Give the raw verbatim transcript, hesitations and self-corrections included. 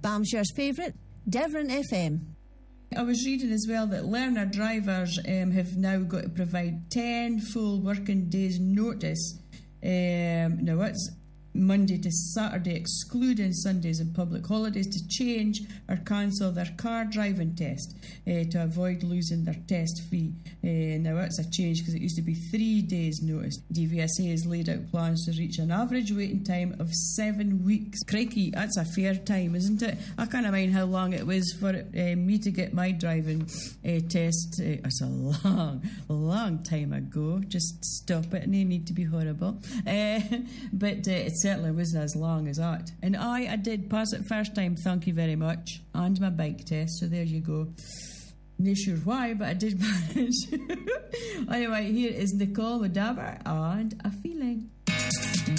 Bamshire's favourite, Devon F M. I was reading as well that learner drivers um, have now got to provide ten full working days notice. Um, now it's Monday to Saturday, excluding Sundays and public holidays, to change or cancel their car driving test uh, to avoid losing their test fee. Uh, now that's a change because it used to be three days notice. D V S A has laid out plans to reach an average waiting time of seven weeks. Crikey, that's a fair time, isn't it? I can't mind how long it was for uh, me to get my driving uh, test. Uh, it's a long, long time ago. Just stop it, and they need to be horrible. Uh, but uh, it's certainly wasn't as long as that. And I, I did pass it first time, thank you very much, and my bike test, so there you go. Not sure why, but I did manage. Anyway, here is Nicole Madaber and A Feeling.